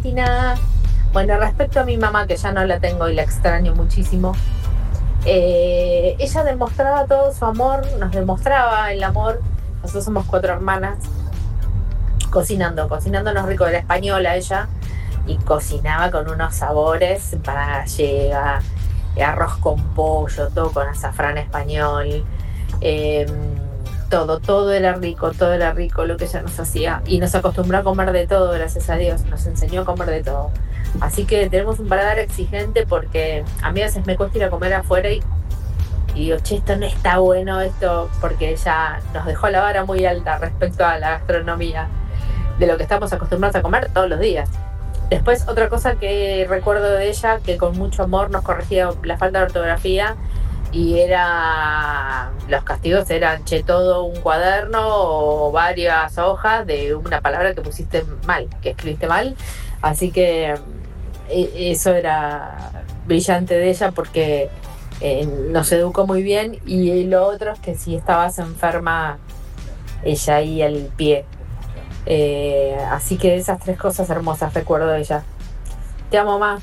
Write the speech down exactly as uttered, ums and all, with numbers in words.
Argentina. Bueno, respecto a mi mamá, que ya no la tengo y la extraño muchísimo, eh, ella demostraba todo su amor, nos demostraba el amor. Nosotros somos cuatro hermanas, cocinando, cocinándonos rico. Era española ella y cocinaba con unos sabores para gallega, arroz con pollo, todo con azafrán español. eh, todo, todo era rico, todo era rico lo que ella nos hacía y nos acostumbró a comer de todo, gracias a Dios, nos enseñó a comer de todo. Así que tenemos un paladar exigente porque a mí a veces me cuesta ir a comer afuera y, y digo, che, esto no está bueno, esto, porque ella nos dejó la vara muy alta respecto a la gastronomía, de lo que estamos acostumbrados a comer todos los días. Después, otra cosa que recuerdo de ella, que con mucho amor nos corregía la falta de ortografía, y era, los castigos eran, che, todo un cuaderno o varias hojas de una palabra que pusiste mal, que escribiste mal. Así que e- eso era brillante de ella porque eh, nos educó muy bien. Y lo otro es que si estabas enferma, ella ahí al pie. Eh, así que esas tres cosas hermosas recuerdo de ella. Te amo, más.